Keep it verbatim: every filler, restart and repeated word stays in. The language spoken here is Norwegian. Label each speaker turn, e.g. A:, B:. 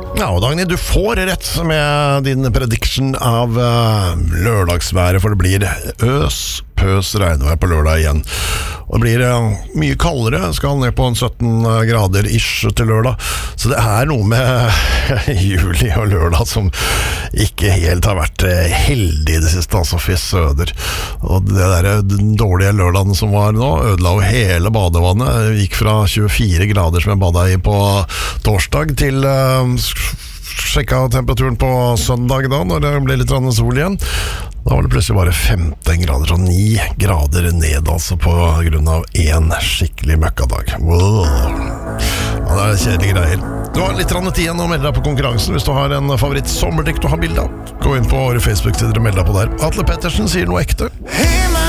A: Ja, og Dagny, du får rett med din prediction av uh, lørdagsværet, for det blir øs, pøs regnvær på lørdag igjen. Og det blir uh, mye kaldere, skal ned på en sytten grader ish til lørdag. Så det er noe med juli og lørdag som ikke helt har vært heldig i det siste, altså fy søder. Og det der, den dårlige lørdagen som var nå, ødela jo hele badevannet. Det gikk fra tjuefire grader som jeg badet i på torsdag til uh, sjekka temperaturen på søndag da, når det ble litt sol igjen. Da var det plutselig bare femten grader, så ni grader ned altså på grunn av en skikkelig møkkadag. Wow. Ja, det er kjedelige greier. Du har litt tid igjen å melde deg på konkurransen hvis du har en favoritt sommerdekk du har bildet av. Gå inn på våre Facebook-sider og meld deg på der. Atle Pettersen sier noe ekte. Hey,